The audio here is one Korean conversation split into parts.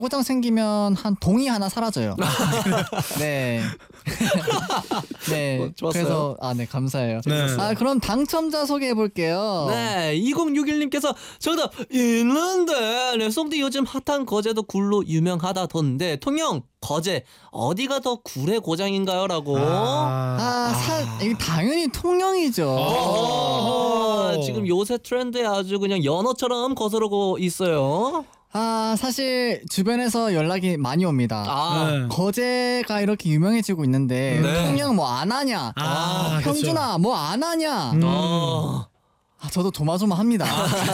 고장 생기면 한 동이 하나 사라져요. 네. 네. 좋았어요. 그래서 네 감사해요. 네. 그럼 당첨자 소개해 볼게요. 네, 2061님께서 정답 있는데 네, 송디 요즘 핫한 거제도 굴로 유명하다던데 통영 거제 어디가 더 굴의 고장인가요? 라고. 이게 당연히 통영이죠. 지금 요새 트렌드에 아주 그냥 연어처럼 거스르고 있어요. 사실 주변에서 연락이 많이 옵니다. 네. 거제가 이렇게 유명해지고 있는데 네. 통영 뭐 안 하냐? 평준아 뭐 안 하냐? 저도 조마조마합니다.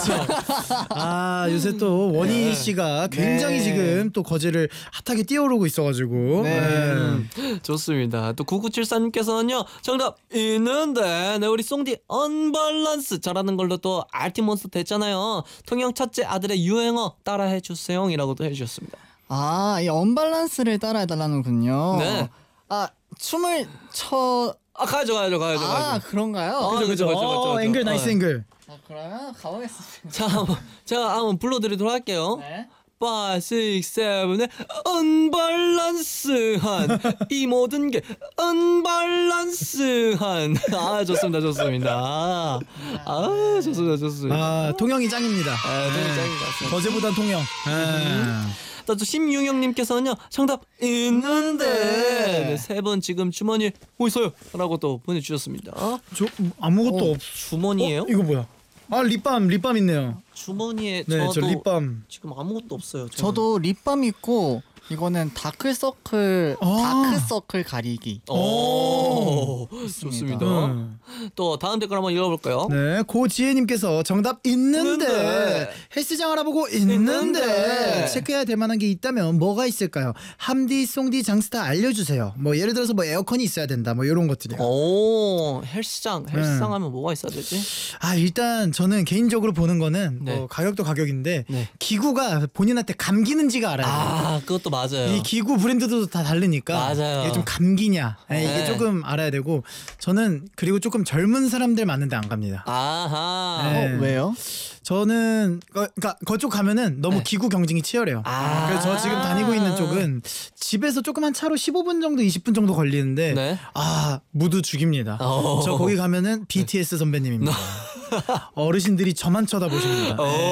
요새 또 원희 씨가 굉장히 지금 또 거제를 핫하게 뛰어오르고 있어가지고. 좋습니다. 또 9974님께서는요 정답 있는데 네, 우리 송디 언밸런스 잘하는 걸로 또 알티몬스터 됐잖아요. 통영 첫째 아들의 유행어 따라해 주세요 이라고도 해주셨습니다. 이 언밸런스를 따라해달라는군요. 네. 춤을 춰. 가야죠. 그런가요? 그죠. 앵글 나이스 앵글. 그러면 가보겠습니다. 자, 제가 한번 불러드리도록 할게요. 네. 5, 6, 7의 언밸런스한 이 모든 게 언밸런스한 좋습니다. 좋습니다. 통영이 짱입니다. 너무 짱인 것 같습니다. 거제보단 통영. 또 심유영님께서는요 정답 있는데 세 분 지금 주머니에 뭐 있어요? 라고 또 보내주셨습니다. 저 아무것도 없. 주머니에요? 이거 뭐야? 립밤 있네요. 주머니에 네, 저 립밤. 지금 아무것도 없어요. 저도 립밤 있고 이거는 다크서클 가리기. 오, 좋습니다. 또 다음 댓글 한번 읽어볼까요? 네, 고지혜님께서 정답 있는데 헬스장 알아보고 있는데 체크해야 될 만한 게 있다면 뭐가 있을까요? 함디, 송디, 장스타 알려주세요. 뭐 예를 들어서 뭐 에어컨이 있어야 된다, 뭐 이런 것들이요. 오, 헬스장 하면 뭐가 있어야 되지? 일단 저는 개인적으로 보는 거는 네. 가격도 가격인데 네. 기구가 본인한테 감기는지가 알아야 돼요. 그것도 맞아요. 이 기구 브랜드도 다 다르니까 맞아요. 이게 좀 감기냐 이게 네. 조금 알아야 되고 저는 그리고 조금 젊은 사람들 많은데 안 갑니다. 아하. 네. 왜요? 저는 그러니까 그쪽 가면은 너무 네. 기구 경쟁이 치열해요. 그래서 저 지금 다니고 있는 쪽은 집에서 조그만 차로 15분 정도 20분 정도 걸리는데 네. 무드 죽입니다. 저 거기 가면은 BTS 선배님입니다. 어르신들이 저만 쳐다보십니다.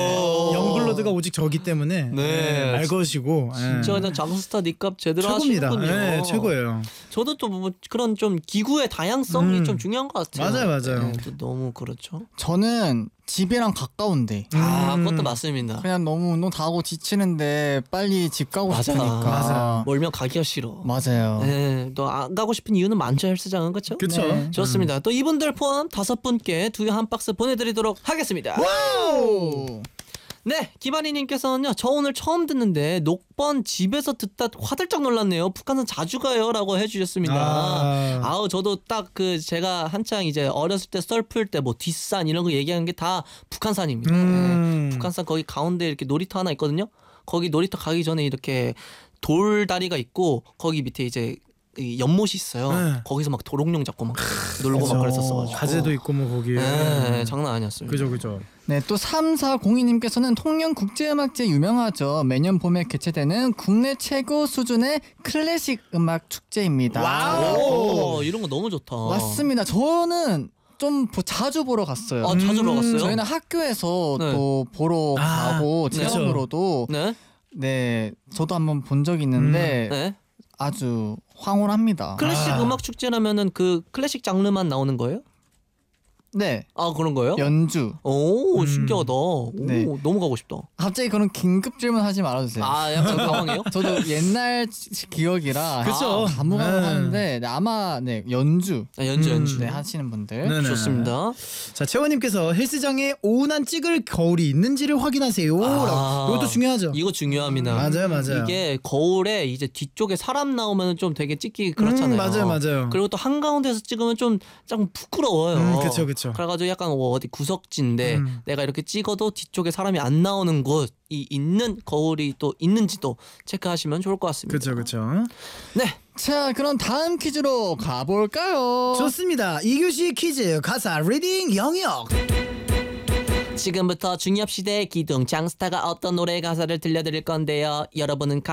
영블러드가 오직 저기 때문에 알 것이고 진짜 그냥 장스타 니값 제대로 최고입니다. 하시는군요. 네, 최고예요. 저도 또 뭐 그런 좀 기구의 다양성이 좀 중요한 것 같아요. 맞아요. 네, 또 너무 그렇죠. 저는 집이랑 가까운데 그것도 맞습니다. 그냥 너무 운동 다 하고 지치는데 빨리 집 가고 싶으니까. 멀면 가기가 싫어. 맞아요. 네, 또 안 가고 싶은 이유는 많죠. 헬스장은 그렇죠? 그렇죠. 네. 좋습니다. 또 이분들 포함 5분께 두유 한 박스 보내드리도록 하겠습니다. 와우! 네, 김아리님께서는요. 저 오늘 처음 듣는데 녹번 집에서 듣다 화들짝 놀랐네요. 북한산 자주 가요라고 해주셨습니다. 저도 딱 제가 한창 이제 어렸을 때 썰 풀 때 뭐 뒷산 이런 거 얘기하는 게 다 북한산입니다. 네, 북한산 거기 가운데 이렇게 놀이터 하나 있거든요. 거기 놀이터 가기 전에 이렇게 돌다리가 있고 거기 밑에 이제 이 연못이 있어요. 거기서 막 도롱뇽 잡고 막 놀고 막 그랬었어가지고. 가재도 있고 뭐 거기에. 네, 장난 아니었습니다. 그죠. 네, 또 3402님께서는 통영국제음악제 유명하죠. 매년 봄에 개최되는 국내 최고 수준의 클래식 음악 축제입니다. 와우, 이런 거 너무 좋다. 맞습니다. 저는 좀 자주 보러 갔어요. 자주 보러 갔어요? 저희는 학교에서 네. 또 보러 가고 네. 체험으로도 네? 저도 한번 본 적이 있는데 네? 아주 황홀합니다. 클래식 음악 축제라면은 그 클래식 장르만 나오는 거예요? 네. 그런 거예요? 연주. 오, 신기하다. 네. 오, 너무 가고 싶다. 갑자기 그런 긴급 질문 하지 말아주세요. 약간 당황해요? 저도 옛날 기억이라 그쵸. 가물가물하는데 아마 연주. 연주. 네, 하시는 분들. 네네. 좋습니다. 자, 채원님께서 헬스장에 오운한 찍을 거울이 있는지를 확인하세요. 이것도 중요하죠. 이거 중요합니다. 맞아요. 이게 거울에 이제 뒤쪽에 사람 나오면 좀 되게 찍기 그렇잖아요. 맞아요. 그리고 또 한가운데서 찍으면 좀 부끄러워요. 그쵸. 그래가지고 약간 어디 구석진데 내가 이렇게 찍어도 뒤쪽에 사람이 안 나오는 곳이 있는 거울이 또 있는지도 체크하시면 좋을 것 같습니다. 그쵸. 네. 자, 그럼 다음 퀴즈로 가볼까요? 좋습니다. 2교시 퀴즈 가사 리딩 영역. 지금부터 중엽시대의 기둥 장스타가 어떤 노래 가사를 들려드릴 건데요. 여러분은